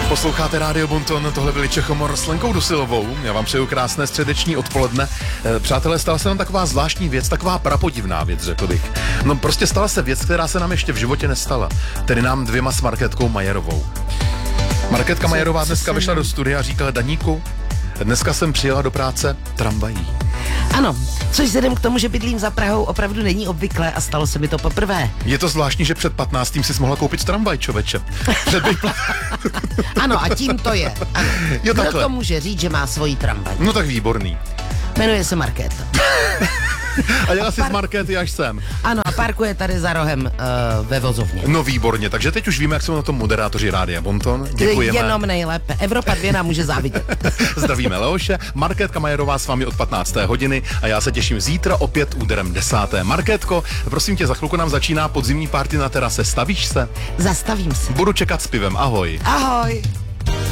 Posloucháte Rádio Bonton, tohle byli Čechomor s Lenkou Dusilovou. Já vám přeju krásné středeční odpoledne. Přátelé, stala se nám taková zvláštní věc, taková prapodivná věc, řekl bych. No prostě stala se věc, která se nám ještě v životě nestala. Tedy nám dvěma s Markétkou Majerovou. Markétka Majerová dneska vyšla do studia a říkala: Daníku, dneska jsem přijela do práce tramvají. Ano, což vzhledem k tomu, že bydlím za Prahou, opravdu není obvyklé a stalo se mi to poprvé. Je to zvláštní, že před 15. si mohla koupit tramvaj, čověče. Ano, a tím to je. Ano. Jo, Kdo takhle. to může říct, že má svoji tramvaj? No tak výborný. Jmenuje se Markéta. A jela si z Markéty až sem. Ano, a parkuje tady za rohem ve vozovně. No výborně, takže teď už víme, jak jsou na tom moderátoři Rádia Bonton. Děkujeme. Jenom nejlépe. Evropa 2 nám může závidět. Zdravíme Leoše, Markétka Majerová s vámi od 15. hodiny a já se těším zítra opět úderem 10. Markétko, prosím tě, za chvilku nám začíná podzimní party na terase. Stavíš se? Zastavím se. Budu čekat s pivem, ahoj. Ahoj.